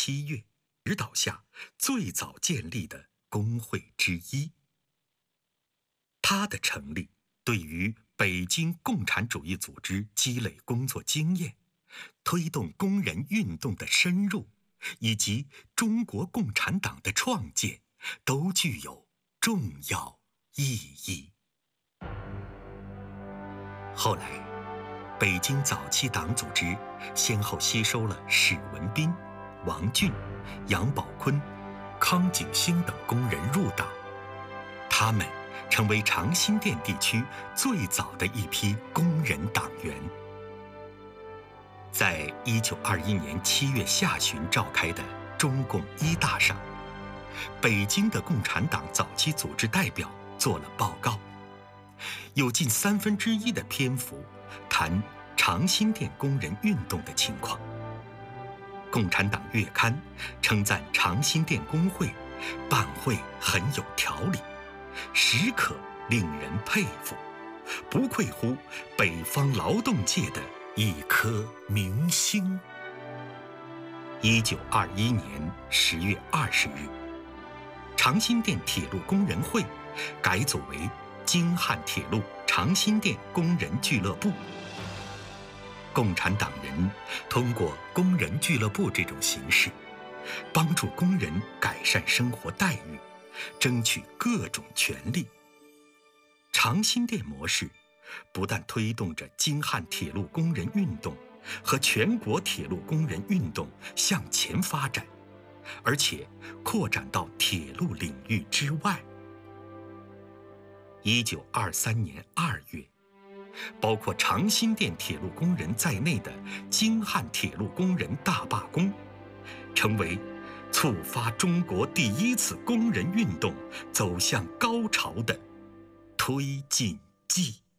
7月指导下最早建立的工会之一。它的成立对于北京共产主义组织积累工作经验、推动工人运动的深入，以及中国共产党的创建，都具有重要意义。后来，北京早期党组织先后吸收了史文彬、王俊、杨宝坤、康景星等工人入党，他们成为长辛店地区最早的一批工人党员。在1921年7月下旬召开的中共一大上，北京的共产党早期组织代表做了报告，有近1/3的篇幅谈长辛店工人运动的情况。共产党月刊称赞长辛店工会办会很有条理，实可令人佩服，不愧乎北方劳动界的一颗明星。1921年10月20日，长辛店铁路工人会改组为京汉铁路长辛店工人俱乐部。共产党人通过工人俱乐部这种形式，帮助工人改善生活待遇，争取各种权利。长辛店模式不但推动着京汉铁路工人运动和全国铁路工人运动向前发展，而且扩展到铁路领域之外。1923年2月，包括长辛店铁路工人在内的京汉铁路工人大罢工，成为触发中国第1次工人运动走向高潮的推进剂。